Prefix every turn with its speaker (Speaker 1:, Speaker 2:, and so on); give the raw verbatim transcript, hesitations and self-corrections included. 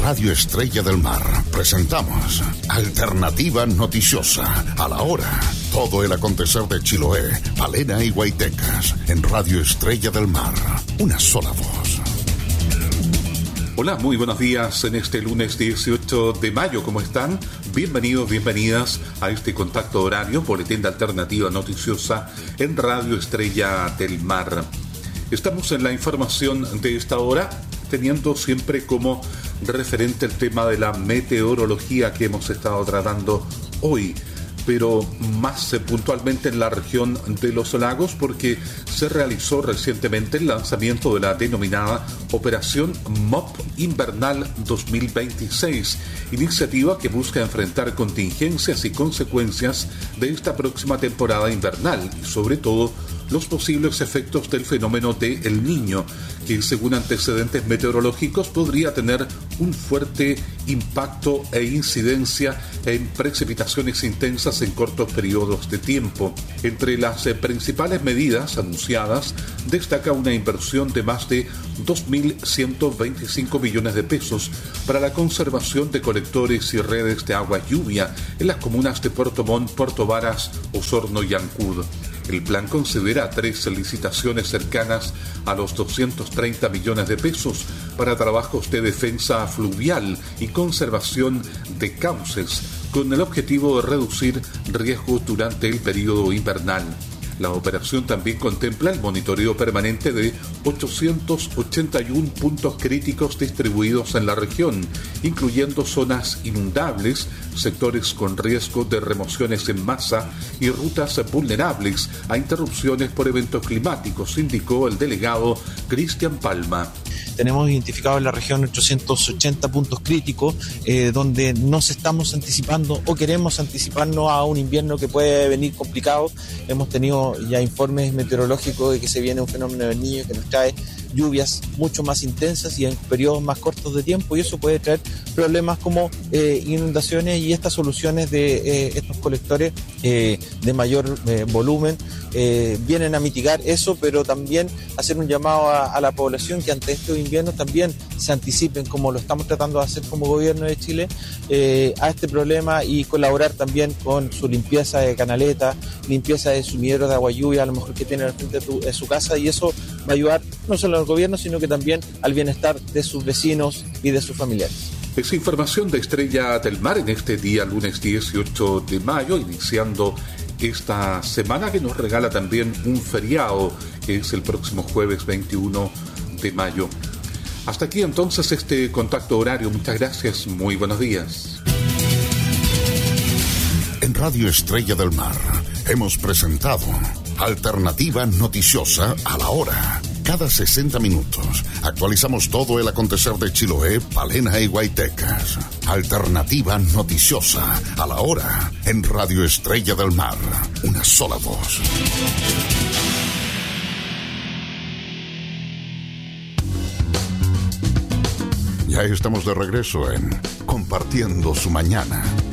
Speaker 1: Radio Estrella del Mar presentamos Alternativa Noticiosa, a la hora. Todo el acontecer de Chiloé, Palena y Guaitecas en Radio Estrella del Mar. Una sola voz.
Speaker 2: Hola, muy buenos días en este lunes dieciocho de mayo. ¿Cómo están? Bienvenidos, bienvenidas a este contacto horario, boletín de Alternativa Noticiosa en Radio Estrella del Mar. Estamos en la información de esta hora, teniendo siempre como referente el tema de la meteorología que hemos estado tratando hoy, pero más eh, puntualmente en la región de los lagos, porque se realizó recientemente el lanzamiento de la denominada Operación M O P Invernal dos mil veintiséis, iniciativa que busca enfrentar contingencias y consecuencias de esta próxima temporada invernal y sobre todo los posibles efectos del fenómeno de El Niño, que según antecedentes meteorológicos podría tener un fuerte impacto e incidencia en precipitaciones intensas en cortos periodos de tiempo. Entre las eh, principales medidas anunciadas destaca una inversión de más de dos mil ciento veinticinco millones de pesos para la conservación de colectores y redes de agua lluvia en las comunas de Puerto Montt, Puerto Varas, Osorno y Ancud. El plan considera tres licitaciones cercanas a los doscientos treinta millones de pesos para trabajos de defensa fluvial y conservación de cauces, con el objetivo de reducir riesgos durante el periodo invernal. La operación también contempla el monitoreo permanente de ochocientos ochenta y uno puntos críticos distribuidos en la región, incluyendo zonas inundables, sectores con riesgo de remociones en masa y rutas vulnerables a interrupciones por eventos climáticos, indicó el delegado Cristian Palma.
Speaker 3: Tenemos identificado en la región ochocientos ochenta puntos críticos, eh, donde nos estamos anticipando o queremos anticiparnos a un invierno que puede venir complicado. Hemos tenido ya informes meteorológicos de que se viene un fenómeno del Niño que nos trae lluvias mucho más intensas y en periodos más cortos de tiempo, y eso puede traer problemas como eh, inundaciones, y estas soluciones de eh, estos colectores eh, de mayor eh, volumen eh, vienen a mitigar eso, pero también hacer un llamado a, a la población que ante estos inviernos también se anticipen, como lo estamos tratando de hacer como gobierno de Chile, eh, a este problema, y colaborar también con su limpieza de canaleta, limpieza de sumideros de agua lluvia, a lo mejor que tienen al frente de, tu, de su casa, y eso va a ayudar no solo al gobierno, sino que también al bienestar de sus vecinos y de sus familiares.
Speaker 2: Es información de Estrella del Mar en este día lunes dieciocho de mayo, iniciando esta semana que nos regala también un feriado, que es el próximo jueves veintiuno de mayo. Hasta aquí entonces este contacto horario. Muchas gracias, muy buenos días.
Speaker 1: En Radio Estrella del Mar hemos presentado Alternativa Noticiosa, a la hora. Cada sesenta minutos actualizamos todo el acontecer de Chiloé, Palena y Guaitecas. Alternativa Noticiosa, a la hora, en Radio Estrella del Mar. Una sola voz. Ya estamos de regreso en Compartiendo su Mañana.